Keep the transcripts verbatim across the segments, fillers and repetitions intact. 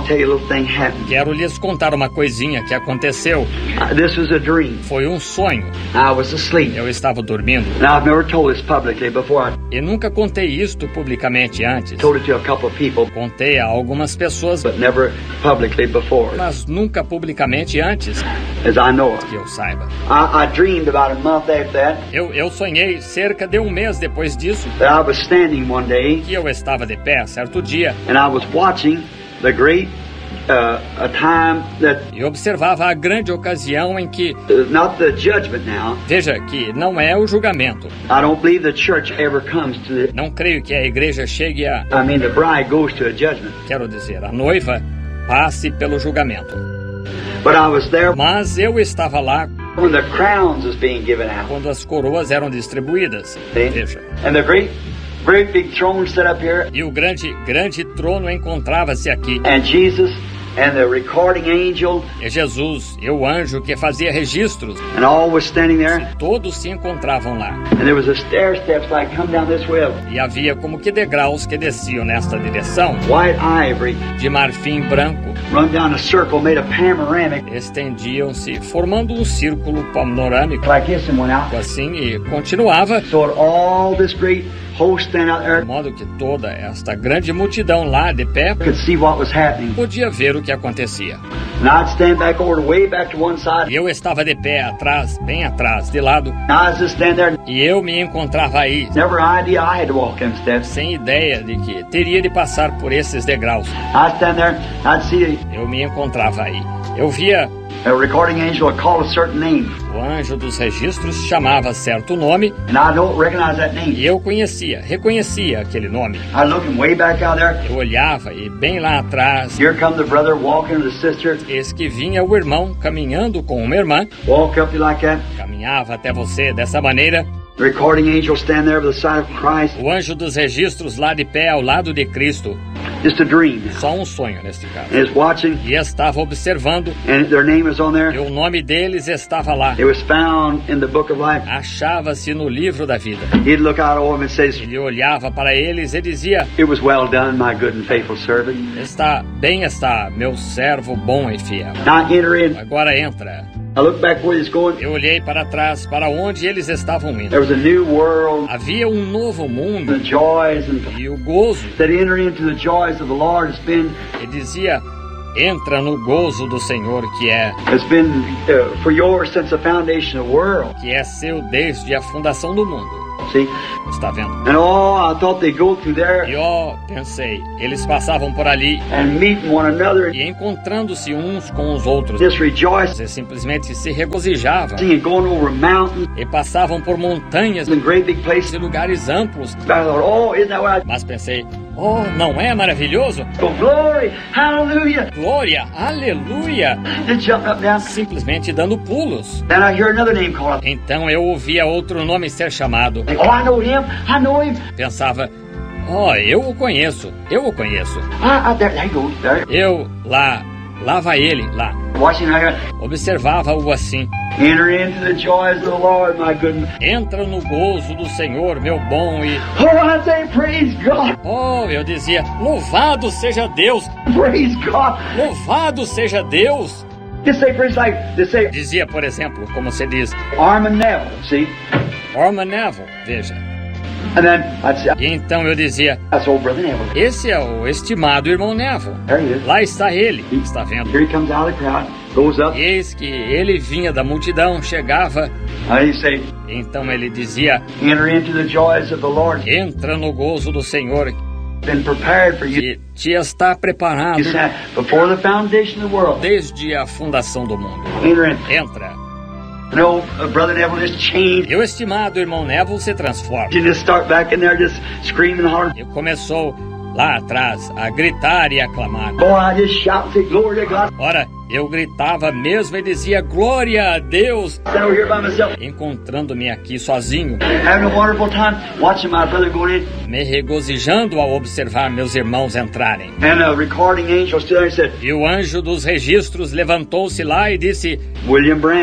want to tell you a little thing happened. Quero lhes contar uma coisinha que aconteceu. Uh, this was a dream. Foi um sonho. I was asleep. Eu estava dormindo. Now, I've never told this publicly before. I E nunca contei isto publicamente antes. told it to a couple of people, Contei a algumas pessoas, but never publicly before, mas nunca publicamente antes, as I know of. que eu saiba. I, I dreamed about a month after that Eu, eu sonhei cerca de um mês depois disso that I was standing one day que eu estava de pé certo dia and I was watching the great uh, a time that e observava a grande ocasião em que, uh, not the judgment now. veja que não é o julgamento. I don't believe the church ever comes to the. Não creio que a igreja chegue a, I mean, the bride goes to a judgment. quero dizer, a noiva passe pelo julgamento. But I was there Mas eu estava lá when the crowns was being given out. quando as coroas eram distribuídas. See? Veja. And the great, great big throne set up here, E o grande, grande trono encontrava-se aqui. and Jesus and the recording angel E Jesus e o anjo que fazia registros, and all was standing there. todos se encontravam lá. And there was a stair steps like come down this way, E havia como que degraus que desciam nesta direção, white ivory, de marfim branco, run down a circle, made a panoramic estendiam-se, formando um círculo panorâmico, like this, and went out. assim, e continuava, So all this great host stand out there de modo que toda esta grande multidão lá de pé could see what was happening. podia ver o que acontecia. And I'd stand back over, way back to one side. E eu estava de pé atrás, bem atrás, de lado, And I was just standing there, e eu me encontrava aí, never idea I had to walk them steps. sem ideia de que teria de passar por esses degraus. I'd stand there, I'd see Eu me encontrava aí. Eu via a recording angel would call a certain name, o anjo dos registros chamava certo nome and I don't recognize that e name. eu conhecia, reconhecia aquele nome. I look him way back out there. Eu olhava e bem lá atrás, Here come the brother walking with the sister. eis que vinha o irmão caminhando com uma irmã, Walk up you like that. caminhava até você dessa maneira, The recording angel stand there by the side of Christ. o anjo dos registros lá de pé ao lado de Cristo, Just a dream. só um sonho neste caso, And is watching, e estava observando, and their name is on e there. o nome deles estava lá, It was found in the book of life. achava-se no livro da vida. He'd look out over him and says, Ele olhava para eles e dizia: "It was well done, my good and faithful servant. está, bem está, meu servo bom e fiel. Now enter in." Agora entra. I look back where he's going. Eu olhei para trás, para onde eles estavam indo. There was a new world, Havia um novo the mundo joys and e o gozo. that enter into the joys of the Lord has been Ele dizia: entra no gozo do Senhor, que é has been uh, for yours since the foundation of the world. que é seu desde a fundação do mundo. See, Está vendo? and oh, I thought they'd go through there E ó, pensei, eles passavam por ali and meeting one another, e encontrando-se uns com os outros. just rejoicing Eles simplesmente se regozijavam and going over mountains e passavam por montanhas and great big places. e lugares amplos. I thought, oh, isn't that what I? Mas pensei: oh, não é maravilhoso? Oh, glory, hallelujah! Glória, aleluia! Just jumping up and down. Simplesmente dando pulos. Then I hear another name called out. Então eu ouvia outro nome ser chamado. Oh, I know him. I know him. Pensava: oh, eu o conheço, eu o conheço. I, I, there, there he goes. There. Eu, lá, lá vai ele, lá. Watching right here. Observava-o assim. Enter into the joys of the Lord, my goodness. Entra no gozo do Senhor, meu bom, e... Oh, I say, praise God. oh, eu dizia: louvado seja Deus, Praise God. louvado seja Deus. Just say, praise like, just say, Dizia, por exemplo, como se diz, Arm and Neville, see? Orma Neville, veja. And then I'd say, E então eu dizia: that's old brother Neville. esse é o estimado irmão Neville. There he is. Lá está ele, está vendo? Here he comes out of the crowd, goes up. E eis que ele vinha da multidão, chegava, And he say, então ele dizia: enter into the joys of the Lord. entra no gozo do Senhor, Been prepared for you. que te está preparado You said, before the foundation of the world. desde a fundação do mundo. Enter in. Entra. You know, uh, brother Neville just changed. E o estimado irmão Neville se transforma. You just start back in there just screaming hard. E começou lá atrás a gritar e aclamar. Boy, I just shout and say, glory to God. Ora, eu gritava mesmo e dizia: glória a Deus, Stand over here by myself. encontrando-me aqui sozinho, Having a wonderful time watching my brother going in. me regozijando ao observar meus irmãos entrarem. And a recording angel stood there and said, E o anjo dos registros levantou-se lá e disse: William Branham.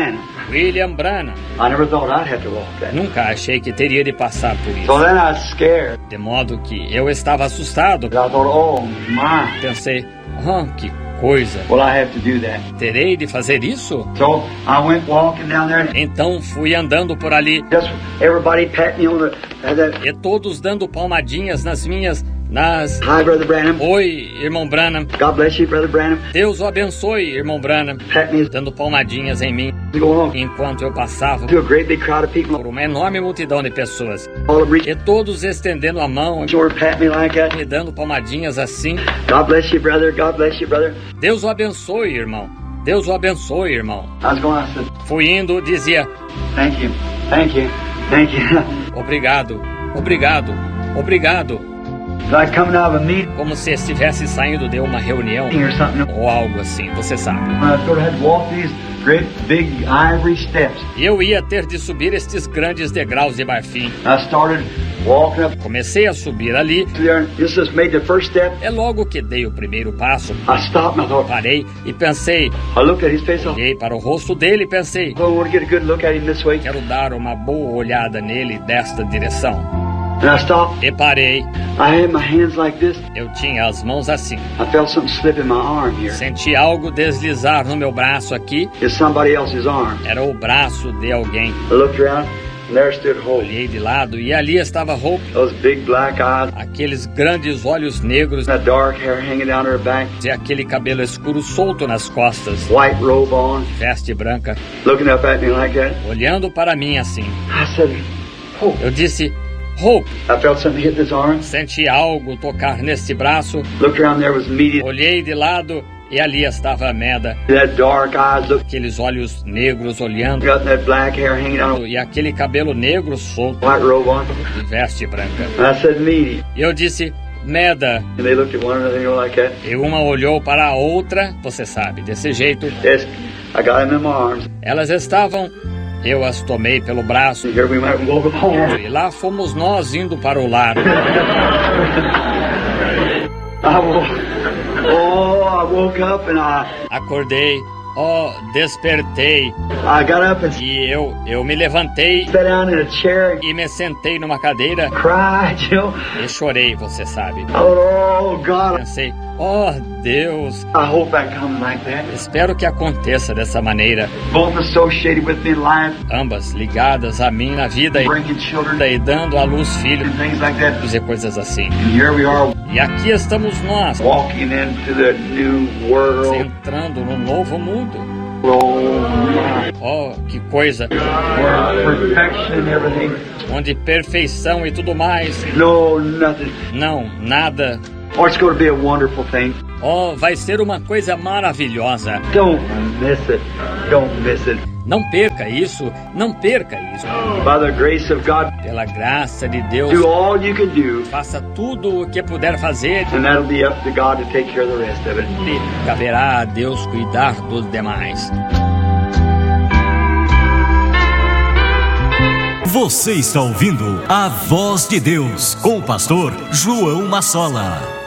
William Branham. I never thought I'd have to walk that. Nunca achei que teria de passar por So isso. then I was scared. De modo que eu estava assustado. I thought, oh my. Pensei, oh, que coisa. Well, I have to do that. Terei de fazer isso? So I went walking down there. Então fui andando por ali Just everybody patting me on the. Uh, the e todos dando palmadinhas nas minhas, nas... Hi, Brother Branham. Oi, irmão Branham. God bless you, Brother Branham. Deus o abençoe, irmão Branham. Pat me. Dando palmadinhas em mim Go on. enquanto eu passava To a great big crowd of people. por uma enorme multidão de pessoas. All reaching E todos estendendo a mão forward, pat me like that. e dando palmadinhas assim. God bless you, brother. God bless you, brother. Deus o abençoe, irmão. Deus o abençoe, irmão. I was going. I said, Fui indo, dizia, thank you, thank you, thank you. obrigado, obrigado, obrigado. Like coming out of a meeting Como se estivesse saindo de uma reunião or something. ou algo assim, você sabe. When I sort of had to walk these great big ivory steps. E eu ia ter de subir estes grandes degraus de marfim. I started walking up Comecei a subir ali. there. Just just made the first step. É logo que dei o primeiro passo, I stopped and I thought. parei e pensei, I looked at his face. I thought, olhei para o rosto dele e pensei, oh, I want to get a good look at him this way. quero dar uma boa olhada nele desta direção. And I stopped. E parei. I had my hands like this. Eu tinha as mãos assim. I felt something slip in my arm here. Senti algo deslizar no meu braço aqui. It's somebody else's arm. Era o braço de alguém. I looked around, and there stood Hope. Olhei de lado e ali estava Hope. Those big black eyes, Aqueles grandes olhos negros that dark hair hanging down her back, e aquele cabelo escuro solto nas costas. white robe on, Veste branca. looking up at me like that. Olhando para mim assim. I said, Hope. Eu disse, Hope. I felt something hit this arm. Senti algo tocar neste braço. Looked around, there was media. Olhei de lado e ali estava a Meda. That dark eyes looked, Aqueles olhos negros olhando. got that black hair hanging down, E aquele cabelo negro solto white robe on. e veste branca. And I said, media. E eu disse, Meda. And they looked at one another, you know, like that. E uma olhou para a outra, você sabe, desse jeito. Yes, I got him in my arms. Elas estavam, eu as tomei pelo braço. And here we went and woke up home. E lá fomos nós indo para o lar. I woke, oh, I woke up and I, Acordei, oh, despertei. I got up and E eu, eu me levantei sat down in a chair and e me sentei numa cadeira cried, you know. e chorei, você sabe. I thought, oh, God, Pensei, oh Deus, I hope that comes like that. espero que aconteça dessa maneira. Both associated with me in life, Ambas ligadas a mim na vida e, bringing children e dando à luz filhos and things like that. e coisas assim. And here we are E aqui estamos nós, walking into the new world. entrando no novo mundo. Oh, my. Oh, que coisa, Where perfection and everything. onde perfeição e tudo mais. No, nothing. Não, nada. Oh, it's going to be a wonderful thing. Oh, vai ser uma coisa maravilhosa. Don't miss it. Don't miss it. Não perca isso, não perca isso. By the grace of God, Pela graça de Deus, do all you can do, faça tudo o que puder fazer and that'll be up to God to take care of the rest of it. e caberá a Deus cuidar dos demais. Você está ouvindo a Voz de Deus com o pastor João Massola.